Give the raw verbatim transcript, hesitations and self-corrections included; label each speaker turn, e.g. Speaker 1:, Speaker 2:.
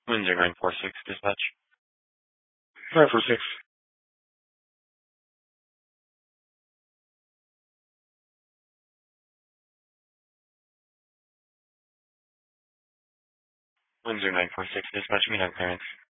Speaker 1: Windsor nine four six dispatch.
Speaker 2: nine four six.
Speaker 1: Windsor nine four six dispatch, meet on clearance.